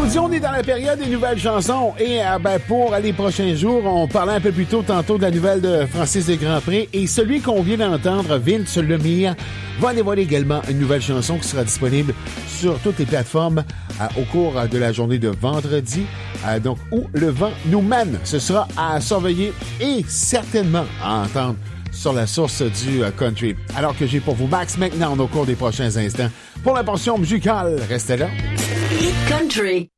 vous dis, on est dans la période des nouvelles chansons et pour les prochains jours, on parlait un peu plus tôt tantôt de la nouvelle de Francis de Grandpré et celui qu'on vient d'entendre, Vince Lemire, va dévoiler également une nouvelle chanson qui sera disponible sur toutes les plateformes au cours de la journée de vendredi. Donc, où le vent nous mène, ce sera à surveiller et certainement à entendre sur la source du country. Alors que j'ai pour vous Max maintenant au cours des prochains instants. Pour la portion musicale, restez là. Hit Country.